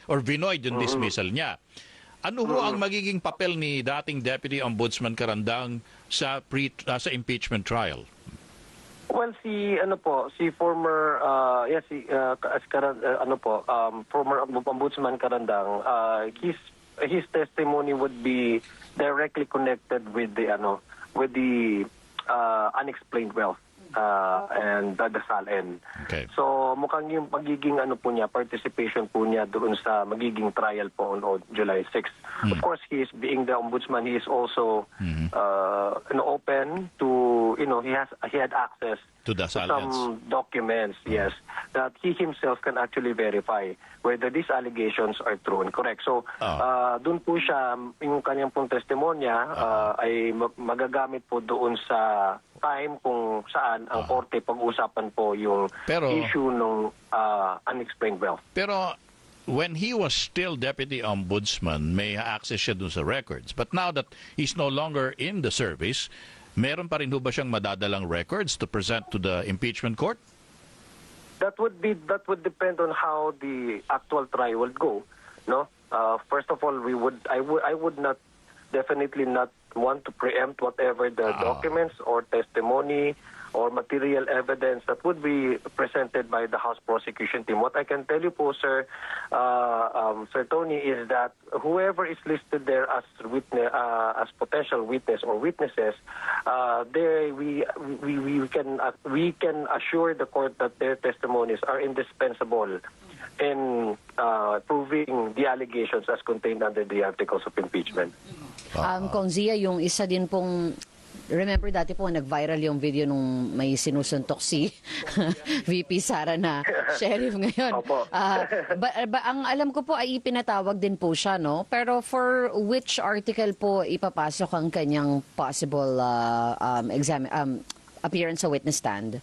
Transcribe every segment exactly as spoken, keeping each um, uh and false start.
or vinoyed yung Mm-hmm. dismissal niya. Ano ho ang magiging papel ni dating Deputy Ombudsman Carandang sa pre, uh, sa impeachment trial? Well, si ano po, si former uh, yes, si uh, as Karan, uh, ano po, um, former Ombudsman Carandang, uh, his his testimony would be directly connected with the ano, with the uh, unexplained wealth uh, and the, the S A L N. Okay. So mukhang yung magiging ano po niya, participation po niya doon sa magiging trial po on, on July sixth. Mm. Of course, he is being the ombudsman. He is also Mm-hmm. uh, you know, open to, you know, he has he had access To the to S A L Ns. some documents, yes, that he himself can actually verify whether these allegations are true and correct. So, Ah. uh, doon po siya, yung kanyang pong testimonya uh, ay mag- magagamit po doon sa time kung saan ang korte pag-usapan po yung Pero- issue ng uh, unexplained wealth. Pero when he was still Deputy Ombudsman, may access siya dun sa records. But now that he's no longer in the service, meron pa rin ho ba siyang madadalang records to present to the impeachment court? That would be that would depend on how the actual trial will go. No, uh, first of all, we would I would I would not definitely not want to preempt whatever the Ah. documents or testimony or material evidence that would be presented by the House Prosecution Team. What I can tell you po, sir, uh, um, Sir Tony, is that whoever is listed there as witness, uh, as potential witness or witnesses, uh, they we we we can uh, we can assure the court that their testimonies are indispensable in uh, proving the allegations as contained under the articles of impeachment. Um, Kong Zia, yung isa din pong, remember dati po nag-viral yung video nung may sinusuntok si V P Sara na sheriff ngayon. Opo. Ah, ba, ba, ang alam ko po ay ipinatawag din po siya, no? Pero for which article po ipapasok ang kanyang possible uh, um, exam, um, appearance sa witness stand?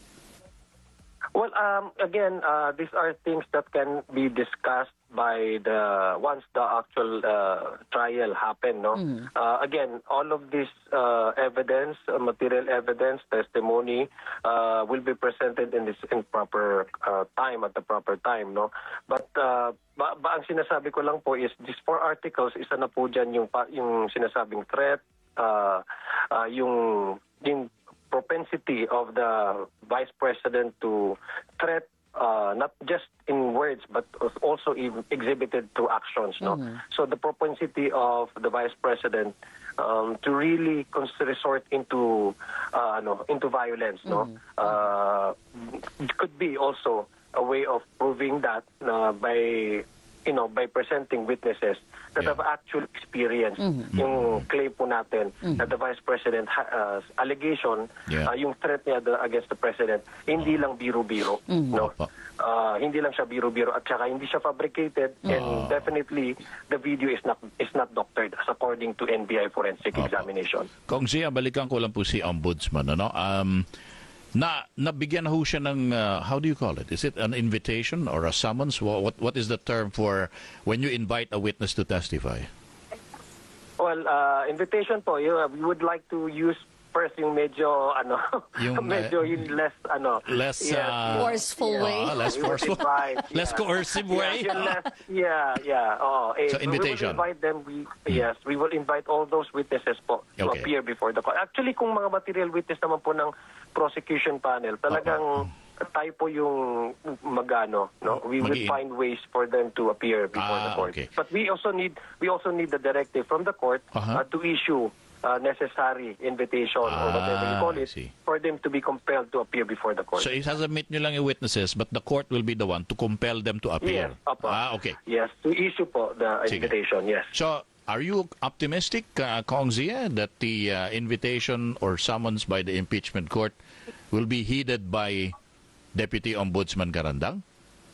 Well, um, again, uh, these are things that can be discussed by the once the actual uh, trial happen. No, uh, again, all of this uh, evidence, uh, material evidence, testimony, uh, will be presented in this in proper uh, time at the proper time. No, but uh, ba, ba ang sinasabi ko lang po is these four articles, isa na po dyan yung pa- yung sinasabing threat, uh, uh, yung yung propensity of the Vice President to threat, uh, not just in words but also in exhibited through actions. No, so the propensity of the Vice President um, to really cons- resort into uh, no into violence. No, uh, it could be also a way of proving that uh, by you know by presenting witnesses that Yeah. have actual experience yung claim po natin that the Vice President ha- uh, allegation, Yeah. uh, yung threat niya the- against the President, hindi lang biro-biro. No? Opo. Uh, hindi lang siya biro-biro at saka hindi siya fabricated and definitely the video is not is not doctored as according to N B I forensic Opo. examination. Kung siya, balikan ko lang po si Ombudsman. Ano? Um, na nabigyan na ho siya ng, uh, how do you call it? Is it an invitation or a summons? Wha- What, what is the term for when you invite a witness to testify? Well, uh, invitation po, you, we would like to use first yung medyo ano Yung, medyo uh, yung less ano Less, yes, uh, Forceful way. Ah, less We would forceful. invite, Less yeah. coercive Yeah, way. yung less, yeah, yeah. Oh, eh, So, invitation. We will invite them. We, Yes, we will invite all those witnesses po to Okay. appear before the court. Actually, kung mga material witness naman po ng prosecution panel, talagang tayo po yung magano, no? We will Mag-i- find ways for them to appear before Ah, the court. okay. But we also need we also need the directive from the court Uh-huh. uh, to issue uh, necessary invitation or whatever you Ah, call I it see. for them to be compelled to appear before the court. So, isasubmit nyo lang yung witnesses but the court will be the one to compel them to appear. Yes, opo. Ah, okay. Yes, to issue po the Sige. invitation, yes. So, are you optimistic, uh, Kong Zia, that the uh, invitation or summons by the impeachment court will be heeded by Deputy Ombudsman Carandang?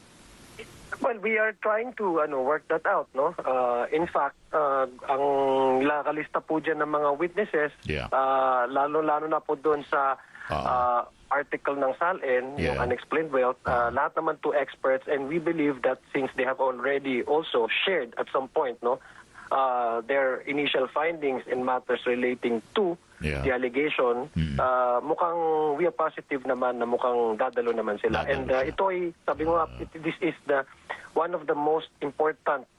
Well, we are trying to ano work that out, no? Uh, in fact, uh, ang nakalista po dyan ng mga witnesses, Yeah. uh, lalo-lalo na po doon sa uh, article ng S A L N, yung Yeah. unexplained wealth, uh, lahat naman to experts, and we believe that since they have already also shared at some point, no, uh, their initial findings in matters relating to Yeah. the allegation, uh, mukhang we are positive naman na mukhang dadalo naman sila. Dadalo And uh, siya. ito ay, sabi mo nga, it- this is the one of the most important